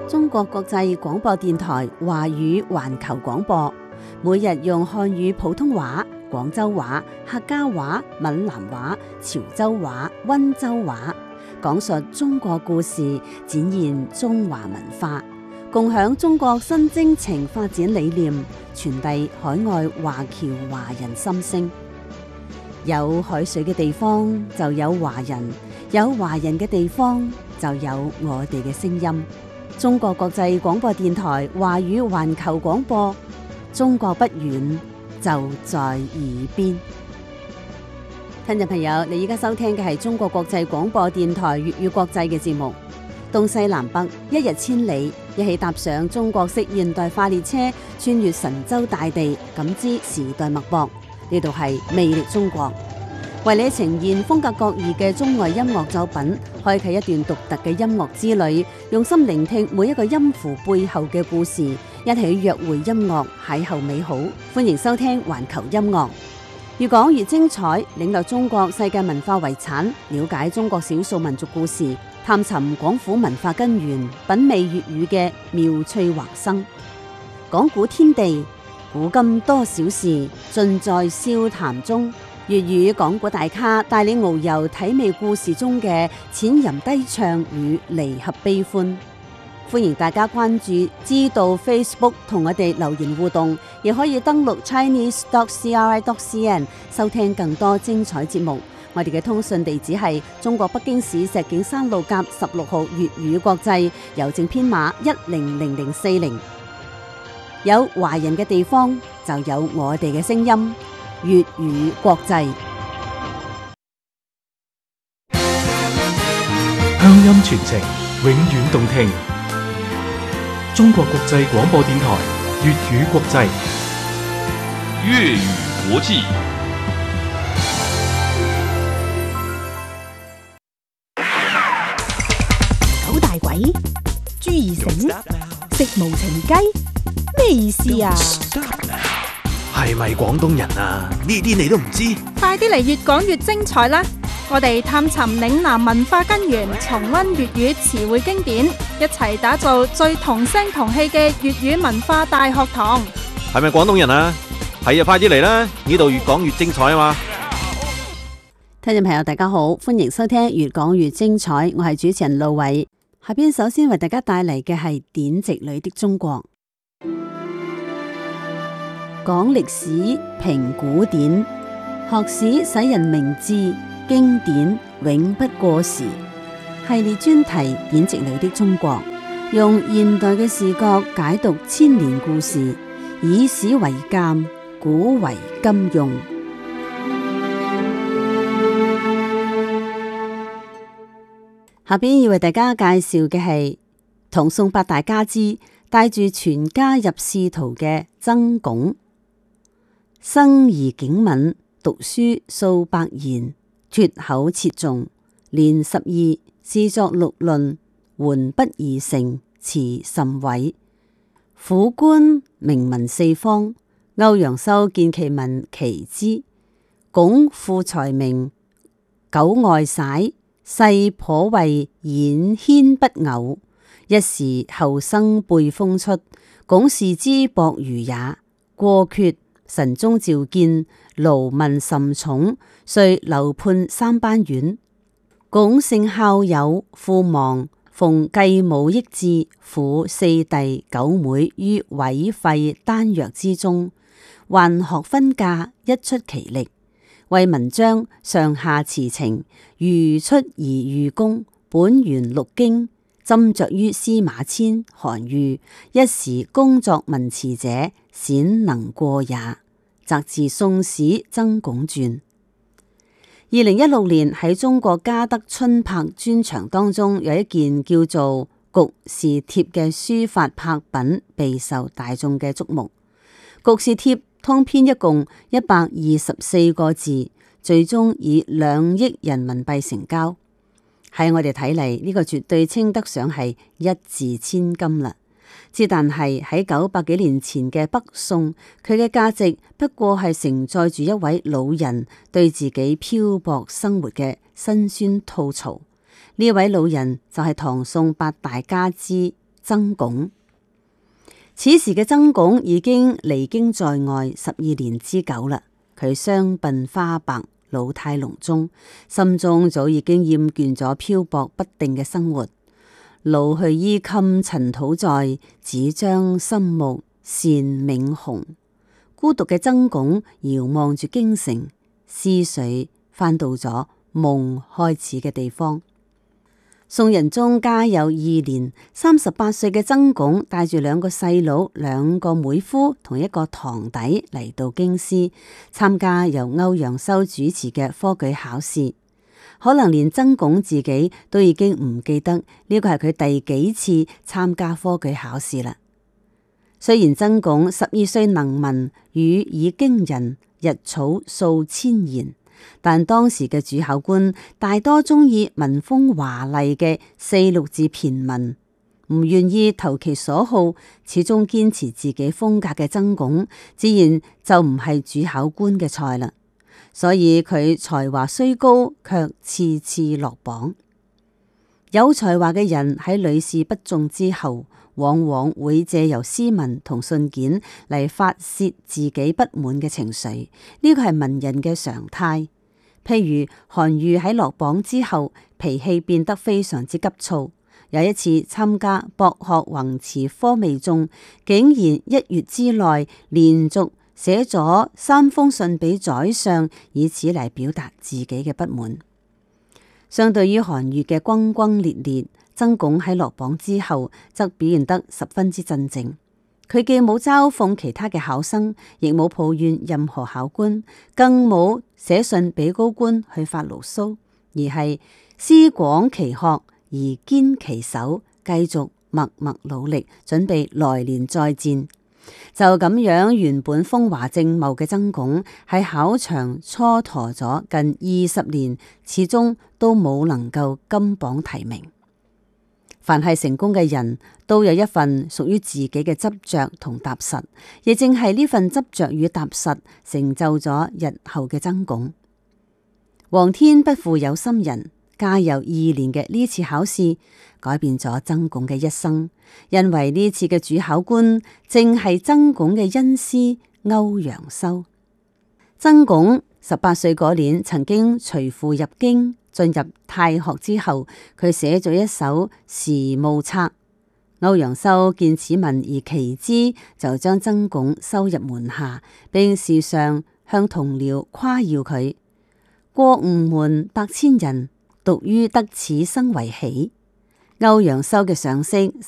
中國國際廣播電台華語環球廣播，每日用漢語普通話、廣州話、客家話、閩南話、潮州話、溫州話，講述中國故事，展現中華文化，共享中國新征程發展理念，傳遞海外華僑華人心聲。有海水嘅地方就有華人，有華人嘅地方就有我哋嘅聲音。中國國際廣播電台華語環球廣播，中國不遠，就在耳邊。聽眾朋友，你依家收聽嘅係中國國際廣播電台粵語國際嘅節目。東西南北，一日千里，一起踏上中國式現代化列車，穿越神州大地，感知時代脈搏。呢度係魅力中國，為你呈現風格各異嘅中外音樂作品，開啟一段獨特嘅音樂之旅，用心聆聽每一個音符背後嘅故事，一起約會音樂，邂逅美好。歡迎收聽環球音樂，越講越精彩，領略中國世界文化遺產，了解中國少數民族故事，探尋廣府文化根源，品味粵語嘅妙趣橫生。講古天地，古今多少事，盡在笑談中。粵語講古大咖帶你遨遊體味故事中嘅淺吟低唱與離合悲歡。歡迎大家關注知道 Facebook 同我哋留言互動，亦可以登錄 chinese.cri.cn 收聽更多精彩節目。我哋嘅通訊地址係中國北京市石景山路甲16號粵語國際，郵政編碼100040。有華人嘅地方就有我哋嘅聲音，粵語國際。 鄉音傳情，永遠動聽。中國國際廣播電台粵語國際， 粵語國際。 九大簋，朱二繩，食無情雞，咩意思啊？ 係咪廣東人啊？呢啲你都唔知？ 快啲嚟越講越精彩啦！我哋探尋嶺南文化根源，重溫粵語詞彙經典，一齊打造最同聲同氣嘅粵語文化大學堂。 係咪廣東人啊？係啊，快啲嚟啦！呢度越講越精彩啊嘛！ 聽眾朋友大家好，歡迎收聽越講越精彩，我係主持人路偉。下邊首先為大家帶嚟嘅係典籍裏的中國。講歷史，評古典，學史使人明智，經典永不過時。系列專題典籍裏的中國，用現代嘅視角解讀千年故事，以史為鑑，古為今用。下邊要為大家介紹嘅係唐宋八大家之帶住全家入仕途嘅曾鞏。生而景敏，讀書數百言，脫口切誦，年12，試作六論，緩不而成，詞甚偉。府官名聞四方，歐陽修見其文奇之。鞏富才名，久外徙，世頗為演軒不偶。一時後生輩風出，鞏視之博如也。過缺，神宗召見，勞問甚重，遂流判3班院。鞏性孝友，父亡，奉繼母益智，撫4弟9妹於痿廢丹藥之中，還學分價，一出奇力。為文章上下辭呈，如出而寓功，本源6經，斟酌於司馬遷、韓愈，一時工作文辭者，鮮能過也。摘自宋史曾鞏傳。2016年喺中國嘉德春柏專場當中，有一件叫做《局氏帖》嘅書法柏品備受大眾嘅矚目。《局氏帖》通篇一共124個字，最終以2億人民幣成交。喺我哋睇嚟，呢個絕對稱得上係一字千金啦。之但係喺900幾年前嘅北宋，佢嘅價值不過係承載住一位老人對自己漂泊生活嘅辛酸吐槽。呢位老人就係唐宋八大家之曾鞏。此時嘅曾鞏已經離京在外12年之久啦，佢雙鬢花白，老態龍鍾，心中早已經厭倦咗漂泊不定嘅生活。老去衣襟塵土在，只將心目羨冥紅。孤獨嘅曾鞏遙望住京城，思緒翻到咗夢開始嘅地方。宋仁宗嘉佑2年，38歲嘅曾鞏帶住2個細佬、2個妹夫同1個堂弟嚟到京師，參加由歐陽修主持嘅科舉考試。可能連曾鞏自己都已經唔記得呢個係佢第幾次參加科舉考試啦。雖然曾鞏12歲能文，語以驚人，日草數千言。但當時嘅主考官大多中意文風華麗嘅4、6字駢文，唔願意投其所好，始終堅持自己風格嘅曾鞏，自然就唔係主考官嘅菜啦。所以佢才華雖高，卻次次落榜。有才華嘅人喺屢試不中之後，往往會借由詩文同信件嚟發洩自己不滿嘅情緒，呢個係文人嘅常態。譬如韓愈喺落榜之後，脾氣變得非常之急躁。有一次參加博學宏詞科未中，竟然1月之內連續寫咗3封信俾宰相，以此嚟表達自己嘅不滿。相對於韓愈嘅轟轟烈烈，曾鞏喺落榜之後則表現得十分之鎮靜。佢既冇嘲諷其他嘅考生，亦冇抱怨任何考官，更冇寫信俾高官去發牢騷，而係思廣其學而堅其守，繼續默默努力，準備來年再戰。就咁樣，原本風華正茂嘅曾鞏喺考場蹉跎咗近20年，始終都冇能夠金榜題名。凡係成功嘅人都有一份屬於自己嘅執着同踏實，亦正係呢份執着與踏實成就咗日後嘅曾鞏。皇天不負有心人，嘉佑2年嘅呢次考試改變咗曾鞏嘅一生，因為呢次嘅主考官正係曾鞏嘅恩師歐陽修。曾鞏18歲嗰年曾經隨父入京，進入太學之後，佢寫咗一首時務冊。歐陽修見此文而奇之，就將曾鞏收入門下，並時常向同僚誇耀佢：過吾門百千人，獨於得此生為喜。歐陽修嘅賞識